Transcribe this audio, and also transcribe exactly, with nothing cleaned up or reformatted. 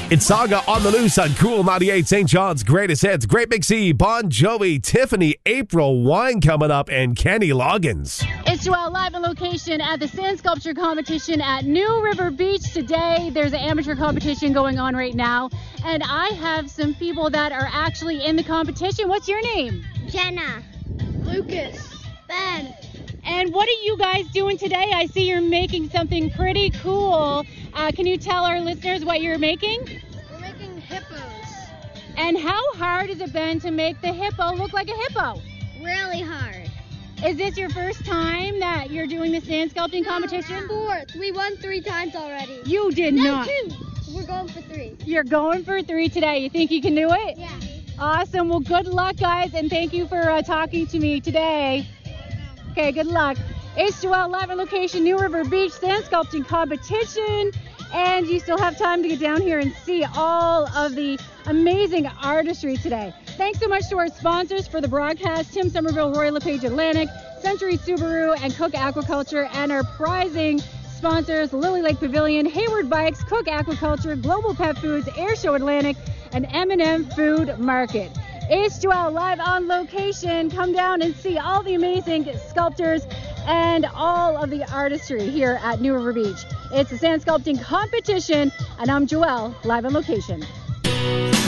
It's Saga on the Loose on Cool ninety-eight, Saint John's greatest hits. Great Big C, Bon Jovi, Tiffany, April Wine coming up, and Kenny Loggins. It's Joelle live on location at the Sand Sculpture Competition at New River Beach today. There's an amateur competition going on right now, and I have some people that are actually in the competition. What's your name? Jenna. Lucas. Ben. And what are you guys doing today? I see you're making something pretty cool. Uh, can you tell our listeners what you're making? We're making hippos. And how hard has it been to make the hippo look like a hippo? Really hard. Is this your first time that you're doing the sand sculpting competition? Fourth. We won three times already. You did no, not. two. We're going for three. You're going for three today. You think you can do it? Yeah. Awesome. Well, good luck, guys, and thank you for uh, talking to me today. Okay, good luck. It's Joelle live on location, New River Beach Sand Sculpting Competition. And you still have time to get down here and see all of the amazing artistry today. Thanks so much to our sponsors for the broadcast, Tim Somerville, Roy LePage Atlantic, Century Subaru, and Cook Aquaculture, and our prizing sponsors, Lily Lake Pavilion, Hayward Bikes, Cook Aquaculture, Global Pet Foods, Air Show Atlantic, and M and M Food Market. It's Joelle live on location. Come down and see all the amazing sculptors and all of the artistry here at New River Beach. It's a sand sculpting competition, and I'm Joelle live on location.